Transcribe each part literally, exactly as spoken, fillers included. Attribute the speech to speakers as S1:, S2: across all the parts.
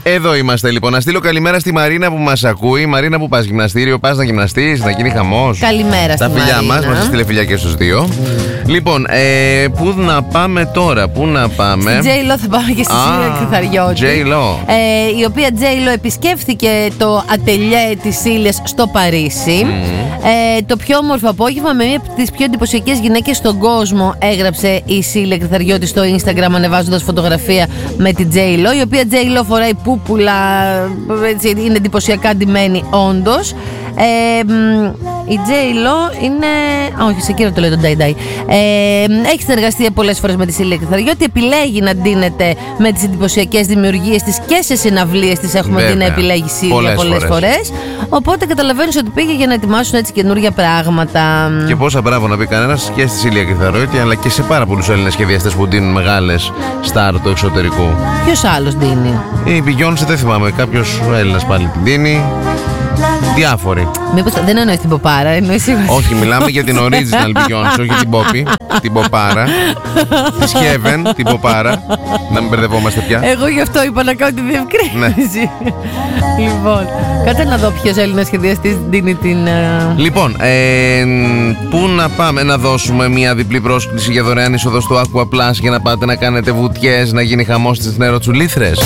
S1: Εδώ είμαστε λοιπόν. Να στείλω καλημέρα στη Μαρίνα που μας ακούει. Μαρίνα, που πας γυμναστήριο, πας να γυμναστείς, να γίνει χαμός.
S2: Καλημέρα στη Μαρίνα. Τα φιλιά μας,
S1: μας στείλε φιλιά και στους δύο. Mm. Λοιπόν, ε, πού να πάμε τώρα, πού να πάμε.
S2: Στη J-Lo θα πάμε και στη Σίλια Κρυθαριώτη.
S1: J-Lo.
S2: Ε, η οποία J-Lo επισκέφθηκε το ατελιέ της Σίλιας στο Παρίσι. Mm. Ε, το πιο όμορφο απόγευμα με μία από τις πιο εντυπωσιακές γυναίκες στον κόσμο, έγραψε η Σίλια Κρυθαριώτη στο Instagram, ανεβάζοντας φωτογραφία με την J-Lo, η οποία J-Lo φοράει πούπουλα, έτσι, είναι εντυπωσιακά ντυμένη όντως. Ε, η J-Lo είναι. Όχι, σε εκείνο το λέει το Ντάι Ντάι. Ε, έχει συνεργαστεί πολλές φορές με τη Σίλια Κρυθαριώτη. Επιλέγει να ντύνεται με τις εντυπωσιακές δημιουργίες της και σε συναυλίες της. Έχουμε δει να επιλέγει Σίλια πολλές, πολλές φορές. φορές. Οπότε καταλαβαίνεις ότι πήγε για να ετοιμάσουν έτσι καινούργια πράγματα.
S1: Και πόσα μπράβο να πει κανένας και στη Σίλια Κρυθαριώτη, αλλά και σε πάρα πολλούς Έλληνες σχεδιαστές που ντύνουν μεγάλες στάρ του εξωτερικού.
S2: Ποιος άλλος ντύνει?
S1: Η Beyoncé, δεν θυμάμαι. Κάποιος Έλληνας πάλι την ντύνει. Διάφοροι.
S2: Μήπως δεν εννοείς την Ποπάρα, εννοείς σίγουρα.
S1: Όχι, μιλάμε για την original Beyoncé, όχι την Poppy. Την Ποπάρα. Της Heaven, την Ποπάρα. Να μην μπερδευόμαστε πια.
S2: Εγώ γι' αυτό είπα να κάνω τη διευκρίνηση. Ναι. Λοιπόν, κάτσε να δω ποιος Έλληνας σχεδιαστής δίνει την. Uh...
S1: Λοιπόν, ε, πού να πάμε να δώσουμε μια διπλή πρόσκληση για δωρεάν είσοδο στο Aqua Plus για να πάτε να κάνετε βουτιές, να γίνει χαμός στις νεροτσουλήθρες.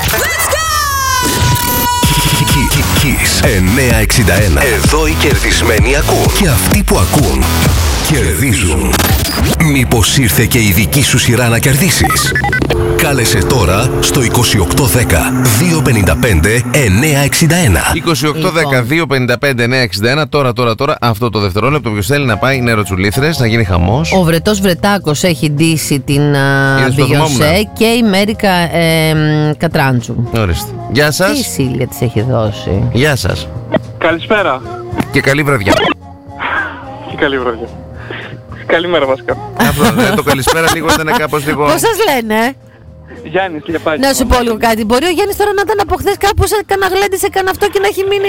S3: εννιακόσια εξήντα ένα. Εδώ οι κερδισμένοι ακούν. Και αυτοί που ακούν κερδίζουν. Μήπως ήρθε και η δική σου σειρά να κερδίσεις? Κάλεσε τώρα στο είκοσι οκτώ δέκα διακόσια πενήντα πέντε εννιακόσια εξήντα ένα.
S1: είκοσι οκτώ δέκα διακόσια πενήντα πέντε εννιακόσια εξήντα ένα. Τώρα, τώρα, τώρα, αυτό το δευτερόλεπτο. Ποιος θέλει να πάει νεροτσουλήθρες, να γίνει χαμός.
S2: Ο Βρετός Βρετάκος έχει ντύσει την Beyoncé και η Μέρικα ε, Κατράντσου.
S1: Ορίστε. Γεια σας.
S2: Τι η Σίλια της έχει δώσει.
S1: Γεια σας.
S4: Καλησπέρα.
S1: Και καλή βραδιά.
S4: Και καλή βραδιά. Καλημέρα βασικά.
S1: Αυτό, ναι, το καλησπέρα λίγο ήταν κάπως λίγο.
S2: Πώς σας λένε?
S4: Γιάννης, Λιαπάκη.
S2: Να σου πω λίγο κάτι. Μπορεί ο Γιάννης τώρα να ήταν από χθες κάπου σε κανένα γλέντι, σε κανένα αυτό και να έχει μείνει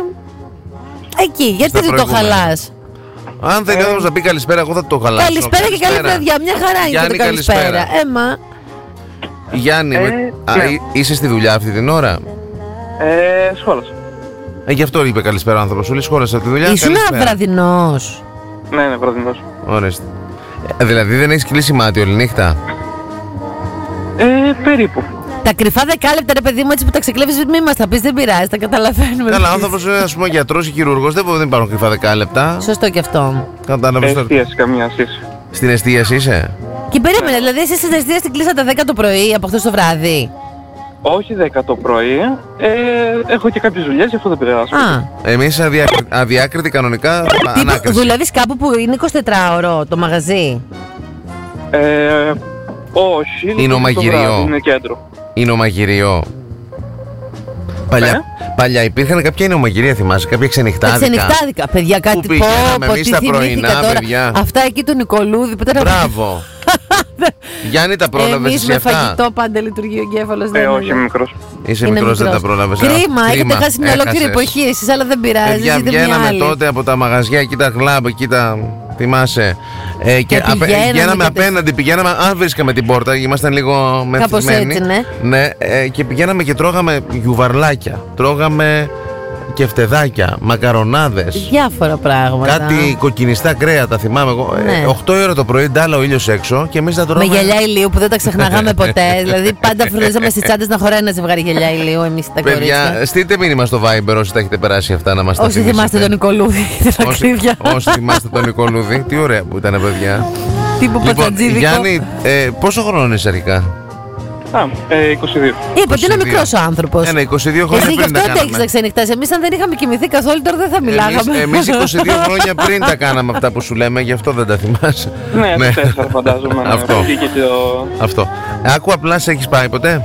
S2: εκεί. Γιατί δεν το χαλάς?
S1: Αν δεν έδωσε να πει καλησπέρα, εγώ θα το χαλάσω.
S2: Καλησπέρα και καλή βραδιά. Μια χαρά είναι
S1: Γιάννη,
S2: το καλησπέρα.
S1: καλησπέρα.
S2: Έμα.
S1: Γιάννη,
S4: Ε,
S1: με...
S4: ναι.
S1: Α, είσαι στη δουλειά αυτή την ώρα?
S4: Ε, σχόλασα.
S1: Ε, γι' αυτό είπε καλησπέρα ο άνθρωπος. Σου λέει σχόλασα τη δουλειά.
S2: Ήσουν βραδινός.
S4: Ναι, ναι, βραδινός.
S1: Ορίστε. Ε, δηλαδή δεν έχεις κλείσει μάτι όλη νύχτα?
S4: Ε, περίπου.
S2: Τα κρυφά δεκάλεπτα, ρε παιδί μου, έτσι που τα ξεκλέβεις, μη μας τα πεις, δεν πειράζει, τα καταλαβαίνουμε.
S1: Καλά, ο άνθρωπος είναι, ας πούμε, γιατρός ή χειρούργος. Δεν, δεν υπάρχουν κρυφά δεκάλεπτα.
S2: Σωστό και αυτό.
S1: Κατάλαβες τώρα.
S4: Εστίαση καμία σχέση.
S1: Στην εστίαση είσαι?
S2: Και περίμενε, δηλαδή εσείς στην εστίαση την κλείσατε δέκα το πρωί από χθες το βράδυ?
S4: Όχι δέκα το πρωί. Ε, έχω και κάποιες δουλειές, γι' αυτό δεν πειράζει.
S2: Α.
S1: Εμείς αδιάκρι... αδιάκριτοι κανονικά.
S2: Τι, δουλεύεις κάπου που είναι εικοσιτετράωρο το μαγαζί?
S4: Ε, όχι.
S1: Είναι ομαγειριό.
S4: Είναι κέντρο.
S1: Είναι ομαγειριό. Παλιά,
S4: Ε?
S1: παλιά υπήρχαν κάποια είναι ομαγειρία, θυμάσαι, κάποια ξενυχτάδικα.
S2: Ξενυχτάδικα, παιδιά, κάτι
S1: Που πηγαίναμε
S2: πω,
S1: εμείς
S2: τι
S1: τα
S2: θυμήθηκα
S1: πρωινά,
S2: τώρα.
S1: παιδιά.
S2: Αυτά εκεί του Νικολούδη που ήταν.
S1: Μπράβο. Γιάννη, τα πρόλαβες
S2: Εμείς
S1: εσύ
S2: με
S1: αυτά?
S2: φαγητό πάντα λειτουργεί ο εγκέφαλος.
S4: Ε, όχι, είμαι μικρός.
S1: Είσαι
S2: Είναι
S1: μικρός, δεν τα
S2: μικρός.
S1: πρόλαβες.
S2: Κρίμα,
S1: Α,
S2: έχετε χάσει μια ολόκληρη
S1: έχασες.
S2: εποχή εσείς, αλλά δεν πειράζει.
S1: Παιδιά,
S2: ζείτε μια
S1: βγαίναμε
S2: άλλη.
S1: τότε από τα μαγαζιά, εκεί τα κλαμπ, εκεί τα. Θυμάσαι. Ε, και
S2: Και
S1: απε-
S2: πηγαίναμε
S1: πηγαίναμε
S2: και
S1: απέναντι, πηγαίναμε. Αν βρίσκαμε την πόρτα, ήμασταν λίγο μεθυσμένοι.
S2: έτσι, ναι.
S1: Ναι, ε, και πηγαίναμε και τρώγαμε γιουβαρλάκια. Τρώγαμε κεφτεδάκια, μακαρονάδες.
S2: Διάφορα πράγματα.
S1: Κάτι κοκκινιστά κρέατα, θυμάμαι εγώ.
S2: Ναι.
S1: Ε, οκτώ η ώρα το πρωί, ντάλα ο ήλιος έξω και εμείς τα
S2: Με
S1: τρώγαμε.
S2: γυαλιά ηλίου που δεν τα ξεχνάγαμε ποτέ. Δηλαδή πάντα φροντίζαμε στις τσάντες να χωράει ένα ζευγάρι γυαλιά ηλίου εμείς τα
S1: Παιδιά,
S2: κορίτσια.
S1: στείλτε μήνυμα στο Viber όσοι τα έχετε περάσει αυτά να μας τα
S2: Όσοι
S1: θυμίσετε.
S2: θυμάστε τον Νικολούδη, την
S1: Όσοι,
S2: ακρίβεια.
S1: όσοι θυμάστε τον Νικολούδη. Τι ωραία που ήταν, παιδιά.
S2: Τύπου
S1: Λοιπόν,
S2: πατατζίδικο.
S1: Γιάννη, ε, πόσο χρόνο είσαι αρχικά?
S4: Α, ε, είκοσι δύο.
S2: Είπα ότι είναι
S1: είκοσι δύο.
S2: μικρός ο άνθρωπος.
S1: Ένα, είκοσι δύο χρόνια
S2: Εσύ γι'
S1: πριν
S2: αυτό
S1: τα
S2: αντέχεις να
S1: κάναμε.
S2: ξενυχτάς. Εμείς αν δεν είχαμε κοιμηθεί καθόλου τώρα δεν θα μιλάγαμε.
S1: Εμείς, εμείς είκοσι δύο χρόνια πριν τα κάναμε αυτά που σου λέμε, γι' αυτό δεν τα θυμάσαι.
S4: Ναι, ναι. τέσσερα φαντάζομαι.
S1: Αυτό.
S4: Βγήκε και το...
S1: Αυτό. Άκου απλά, σε έχεις πάει ποτέ?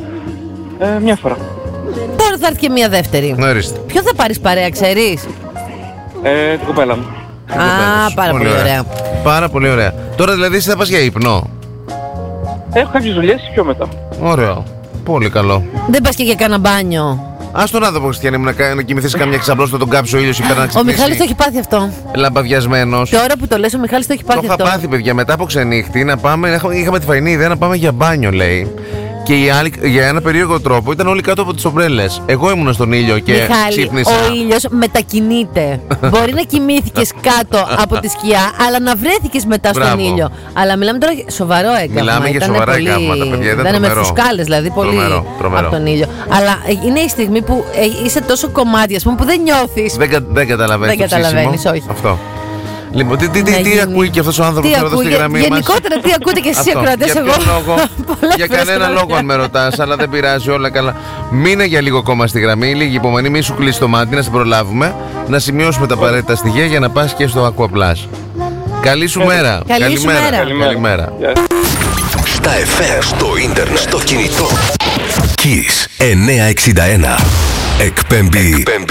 S4: Ε, μια φορά.
S2: Τώρα θα έρθει και μία δεύτερη.
S1: Να ορίστε.
S2: Ποιο θα πάρεις παρέα, ξέρεις?
S4: Ε, την κοπέλα μου.
S2: Α, πάρα πολύ ωραία.
S1: Πάρα πολύ ωραία. Τώρα δηλαδή εσύ θα πας για ύπνο.
S4: Έχω κάποιες δουλειές πιο μετά.
S1: Ωραίο. Πολύ καλό.
S2: Δεν πας και για κανένα μπάνιο?
S1: Ας τον άνθρωπο, Χριστιανή μου, να, κα- να κοιμηθείς καμιά ξαπλώστο, τον κάψει ο ήλιος υπέρ να
S2: Ο
S1: ξυπνήσει.
S2: Μιχάλης το έχει πάθει αυτό.
S1: Λαμπαδιασμένος.
S2: Τώρα που το λες, ο Μιχάλης το έχει
S1: Το
S2: πάθει
S1: είχα
S2: αυτό.
S1: πάθει, παιδιά. Μετά από ξενύχτη να πάμε. Είχαμε τη φαϊνή ιδέα να πάμε για μπάνιο, λέει. Και οι άλλοι για ένα περίεργο τρόπο ήταν όλοι κάτω από τις ομπρέλες. Εγώ ήμουν στον ήλιο και
S2: Μιχάλη,
S1: ξύπνησα.
S2: ο ήλιος μετακινείται. Μπορεί να κοιμήθηκες κάτω από τη σκιά, αλλά να βρέθηκες μετά στον
S1: Μπράβο.
S2: ήλιο. Αλλά μιλάμε τώρα για σοβαρό έγκαυμα.
S1: Μιλάμε για
S2: Ήτανε
S1: σοβαρά
S2: πολύ...
S1: εγκαύματα, παιδιά. Ήταν
S2: με
S1: τρομερό.
S2: φουσκάλες, δηλαδή πολύ
S1: Τρομερό, τρομερό.
S2: από τον ήλιο. Αλλά είναι η στιγμή που ε, είσαι τόσο κομμάτια, ας πούμε, που δεν νιώθεις.
S1: Δεν, κα- δεν καταλαβαίνεις.
S2: Δεν
S1: το ψήσιμο.
S2: καταλαβαίνεις, όχι.
S1: Αυτό. Λοιπόν, τι, τι, τι,
S2: Να
S1: τι
S2: γίνει.
S1: ακούει και αυτός ο άνθρωπος
S2: Τι
S1: τώρα εδώ στη
S2: ακούγε-
S1: γραμμή μας?
S2: γενικότερα τι ακούτε και εσείς οι
S1: Αυτό.
S2: ακροατές,
S1: Για
S2: εγώ
S1: ποιο λόγο?
S2: πολλές
S1: Για
S2: φορές
S1: κανένα
S2: το
S1: λόγο
S2: λέω.
S1: αν με ρωτάς, αλλά δεν πειράζει, όλα καλά. Μείνε για λίγο ακόμα στη γραμμή, λίγη υπομονή, μη σου κλείσει το μάτι, να σε προλάβουμε, να σημειώσουμε τα απαραίτητα στοιχεία για να πας και στο Aqua Plus. Καλή σου μέρα.
S2: Καλή σου μέρα.
S1: Καλημέρα.
S4: Γεια.
S3: Στα εφ εμ, στο ίντερνετ, στο κινητό. Kiss εννιακόσια εξήντα ένα. Εκπέμπει